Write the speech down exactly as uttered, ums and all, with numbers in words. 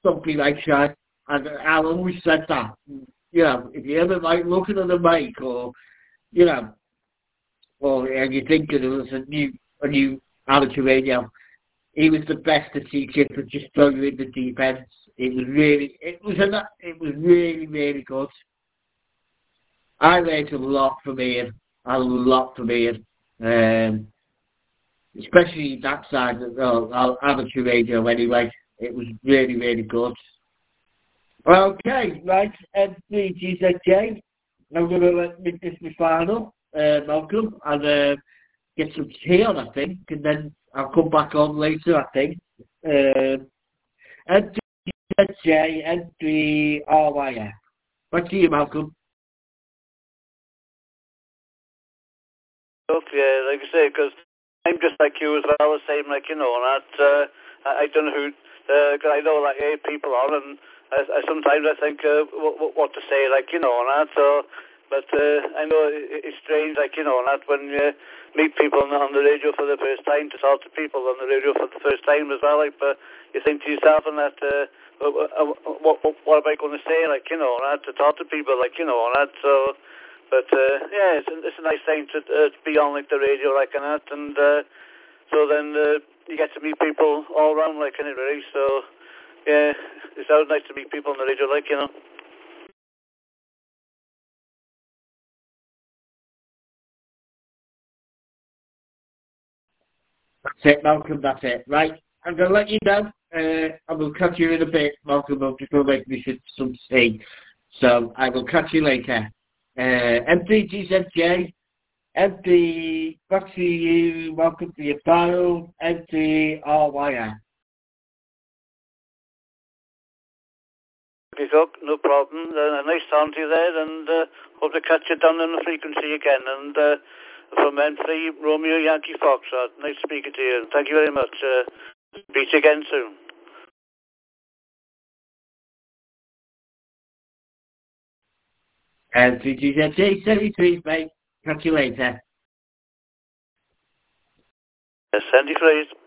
don't be like shy. And I always said that. You know, if you ever like looking at the mic or, you know, or and you think it was a new, a new amateur radio, he was the best to teach you to just throw you in the deep end. It was really, it was a, it was really, really good. I learned a lot from Ian, a lot from Ian, um, especially that side of uh, amateur radio. Anyway, it was really, really good. Okay, right, M three G Z J. I'm going to let make this my final, uh, Malcolm, and uh, get some tea on, I think, and then I'll come back on later, I think. Uh, M three G Z J, M three R Y F. Back to you, Malcolm. Yeah, like I say, because I'm just like you as well, the same, like, you know, and that, uh, I, I don't know who, because uh, I know, like, eight people on, and I, I sometimes I think uh, what, what to say, like, you know, and that, so, but uh, I know it, it's strange, like, you know, and that, when you meet people on, on the radio for the first time, to talk to people on the radio for the first time as well, like, but you think to yourself, and that, uh, what, what, what am I going to say, like, you know, and that, to talk to people, like, you know, and that, so. But uh, yeah, it's a, it's a nice thing to, uh, to be on like the radio like and that, and uh, so then uh, you get to meet people all around like in it really. So yeah, it's always nice to meet people on the radio like, you know. That's it, Malcolm. That's it. Right, I'm gonna let you know. Uh, I will catch you in a bit, Malcolm. I'm just gonna make me some tea. So I will catch you later. Uh, M three G Z J. M T, back to you, welcome to your panel, M T R Y F. No problem. Uh, nice talking to you there, and uh, hope to catch you down on the frequency again. And uh, from M three, Romeo Yankee Foxtrot, nice speaking to you. Thank you very much. Uh, speak to you again soon. M three G Z J, seventy-three, mate. Catch you later. seventy-three.